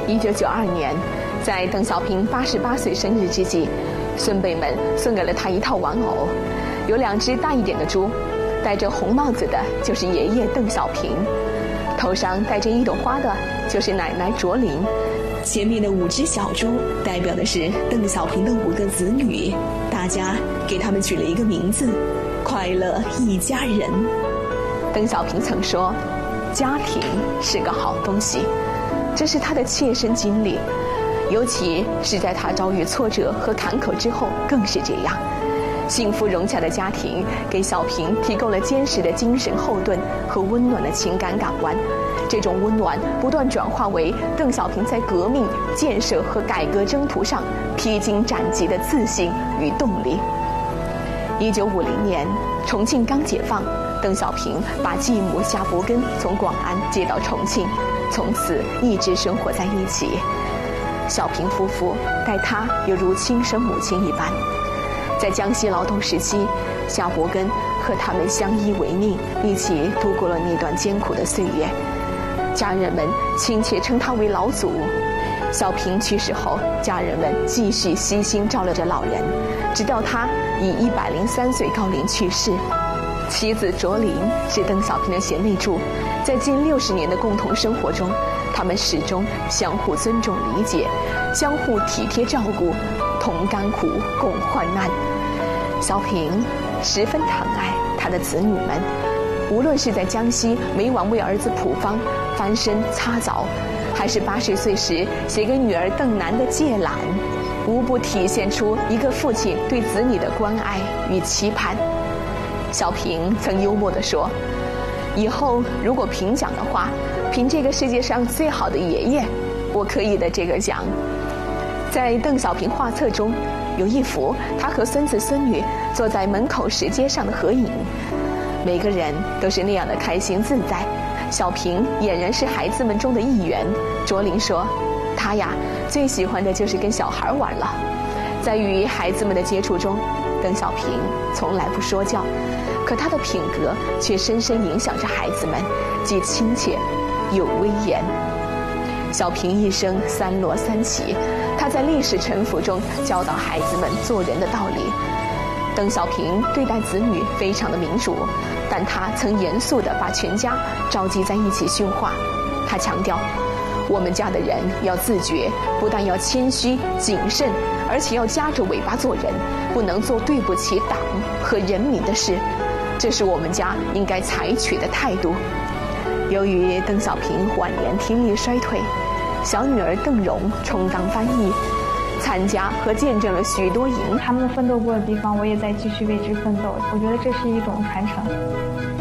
1992年，在邓小平88岁生日之际，孙辈们送给了他一套玩偶，有2只大一点的猪，戴着红帽子的就是爷爷邓小平，头上戴着1朵花的就是奶奶卓琳，前面的5只小猪代表的是邓小平的5个子女，大家给他们取了一个名字：快乐一家人。邓小平曾说，家庭是个好东西，这是他的切身经历，尤其是在他遭遇挫折和坎坷之后更是这样。幸福融洽的家庭给小平提供了坚实的精神后盾和温暖的情感港湾，这种温暖不断转化为邓小平在革命、建设和改革征途上披荆斩棘的自信与动力。1950年，重庆刚解放，邓小平把继母夏伯根从广安接到重庆，从此一直生活在一起。小平夫妇待他犹如亲生母亲一般。在江西劳动时期，夏伯根和他们相依为命，一起度过了那段艰苦的岁月。家人们亲切称他为老祖。小平去世后，家人们继续悉心照料着老人，直到他以103岁高龄去世。妻子卓琳是邓小平的贤内助，在近60年的共同生活中，他们始终相互尊重理解，相互体贴照顾，同甘苦共患难。小平十分疼爱他的子女们，无论是在江西每晚为儿子普方翻身擦澡，还是80岁时写给女儿邓楠的借览，无不体现出一个父亲对子女的关爱与期盼。小平曾幽默地说，以后如果评奖的话，评这个世界上最好的爷爷，我可以的这个奖。在邓小平画册中，有一幅他和孙子孙女坐在门口石阶上的合影，每个人都是那样的开心自在。小平俨然是孩子们中的一员。卓琳说，他呀最喜欢的就是跟小孩玩了。在与孩子们的接触中，邓小平从来不说教，可他的品格却深深影响着孩子们，既亲切又威严。小平一生3落3起，他在历史沉浮中教导孩子们做人的道理。邓小平对待子女非常的民主，但他曾严肃地把全家召集在一起训话。他强调，我们家的人要自觉，不但要谦虚谨慎，而且要夹着尾巴做人，不能做对不起党和人民的事，这是我们家应该采取的态度。由于邓小平晚年听力衰退，小女儿邓蓉充当翻译，参加和见证了许多营。 他们奋斗过的地方，我也在继续为之奋斗。我觉得这是一种传承。